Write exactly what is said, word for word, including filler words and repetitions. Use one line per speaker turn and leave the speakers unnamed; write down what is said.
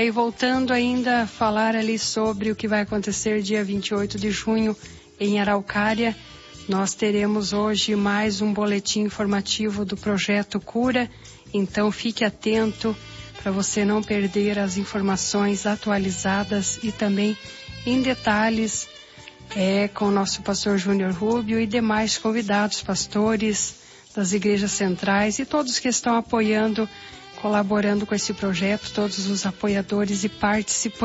e voltando ainda a falar ali sobre o que vai acontecer dia vinte e oito de junho em Araucária, nós teremos hoje mais um boletim informativo do Projeto Cura, então fique atento para você não perder as informações atualizadas e também em detalhes é, com o nosso pastor Júnior Rubio e demais convidados, pastores das igrejas centrais e todos que estão apoiando, colaborando com esse projeto, todos os apoiadores e participantes.